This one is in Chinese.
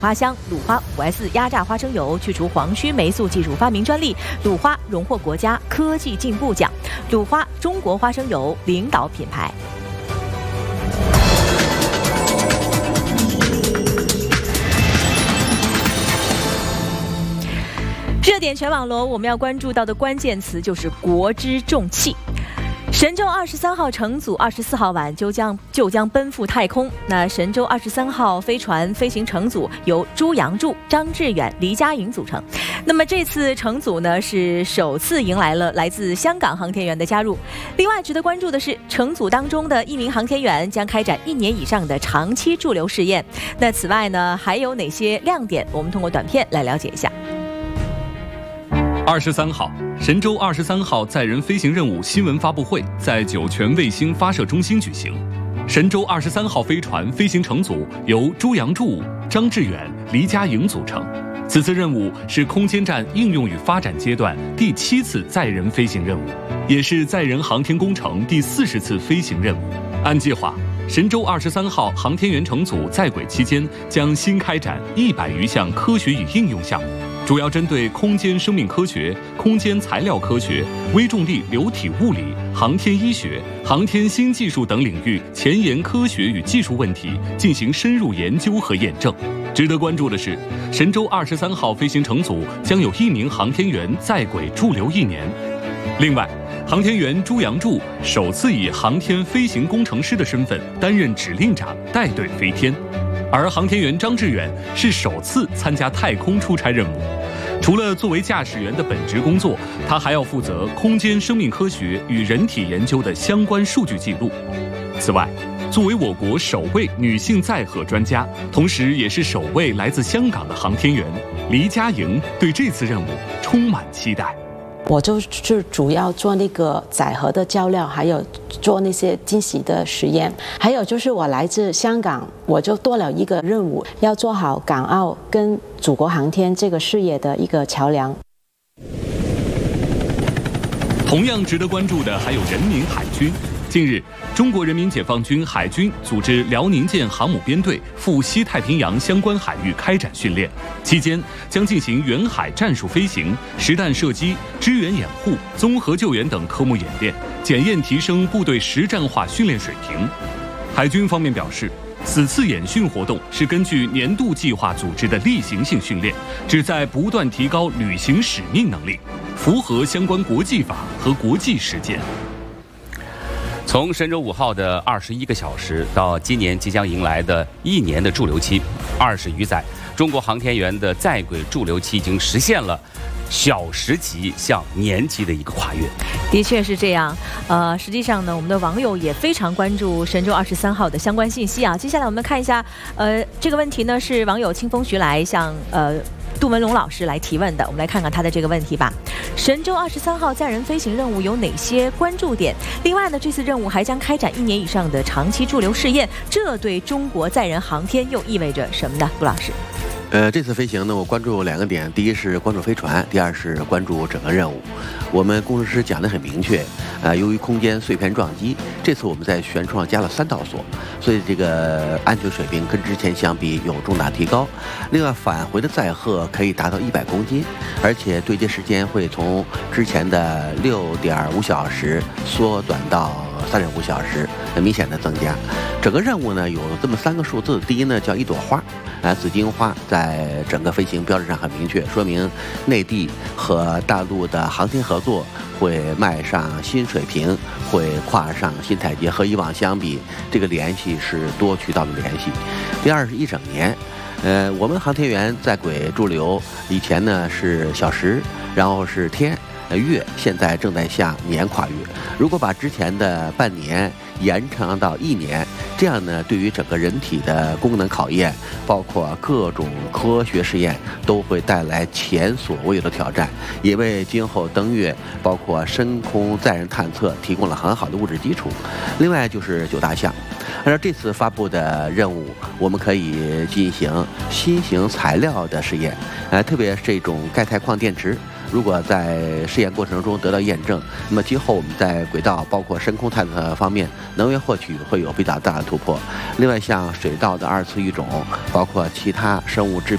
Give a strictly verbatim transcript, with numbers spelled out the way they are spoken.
花香鲁花 五 S 压榨花生油去除黄曲霉素技术发明专利，鲁花荣获国家科技进步奖，鲁花中国花生油领导品牌。热点全网罗，我们要关注到的关键词就是国之重器。神舟二十三号乘组二十四号晚就将就将奔赴太空。那神舟二十三号飞船飞行乘组由朱杨柱、张志远、黎佳莹组成。那么这次乘组呢是首次迎来了来自香港航天员的加入。另外值得关注的是，乘组当中的一名航天员将开展一年以上的长期驻留试验。那此外呢还有哪些亮点？我们通过短片来了解一下。 二十三号，神舟二十三号载人飞行任务新闻发布会在酒泉卫星发射中心举行。神舟二十三号飞船飞行乘组由朱杨柱、张志远、黎佳莹组成。此次任务是空间站应用与发展阶段第七次载人飞行任务，也是载人航天工程第四十次飞行任务。按计划，神舟二十三号航天员乘组在轨期间将新开展一百余项科学与应用项目。主要针对空间生命科学、空间材料科学、微重力流体物理、航天医学、航天新技术等领域前沿科学与技术问题进行深入研究和验证。值得关注的是，神舟二十三号飞行乘组将有一名航天员在轨驻留一年。另外，航天员朱杨柱首次以航天飞行工程师的身份担任指令长，带队飞天。而航天员张志远是首次参加太空出差任务，除了作为驾驶员的本职工作，他还要负责空间生命科学与人体研究的相关数据记录。此外，作为我国首位女性载荷专家，同时也是首位来自香港的航天员，黎佳莹对这次任务充满期待。 我就是主要做那个载荷的较量，还有做那些惊喜的实验，还有就是我来自香港，我就多了一个任务，要做好港澳跟祖国航天这个事业的一个桥梁。 同样值得关注的还有人民海军。近日，中国人民解放军海军组织辽宁舰航母编队赴西太平洋相关海域开展训练，期间将进行远海战术飞行、实弹射击、支援掩护、综合救援等科目演练，检验提升部队实战化训练水平。海军方面表示，此次演训活动是根据年度计划组织的例行性训练，旨在不断提高履行使命能力，符合相关国际法和国际实践。 从神舟五号的二十一个小时到今年即将迎来的一年的驻留期，二十余载，中国航天员的在轨驻留期已经实现了小时级向年级的一个跨越。 的确是这样。呃，实际上呢，我们的网友也非常关注神舟二十三号的相关信息啊。接下来我们看一下，呃，这个问题呢是网友清风徐来向呃。杜文龙老师来提问的，我们来看看他的这个问题吧。神舟二十三号载人飞行任务有哪些关注点？另外呢，这次任务还将开展一年以上的长期驻留试验，这对中国载人航天又意味着什么呢？杜老师。 呃，这次飞行呢，我关注两个点，第一是关注飞船，第二是关注整个任务。我们工程师讲得很明确，呃，由于空间碎片撞击，这次我们在舷窗加了三道锁，所以这个安全水平跟之前相比有重大提高。另外，返回的载荷可以达到一百公斤，而且对接时间会从之前的六点五小时缩短到三点五小时，很明显的增加。整个任务呢有这么三个数字，第一呢叫一朵花，啊，紫荆花在整个飞行标志上很明确，说明内地和大陆的航天合作会迈上新水平，会跨上新台阶。和以往相比，这个联系是多渠道的联系。第二是一整年，呃，我们航天员在轨驻留以前呢是小时，然后是天。月现在正在向年跨越，如果把之前的半年延长到一年，这样呢，对于整个人体的功能考验，包括各种科学实验，都会带来前所未有的挑战，也为今后登月，包括深空载人探测提供了很好的物质基础。另外就是九大项，按照这次发布的任务，我们可以进行新型材料的实验，呃，特别是这种钙钛矿电池。如果在试验过程中得到验证，那么今后我们在轨道包括深空探测方面能源获取会有比较大的突破。另外，像水稻的二次育种，包括其他生物制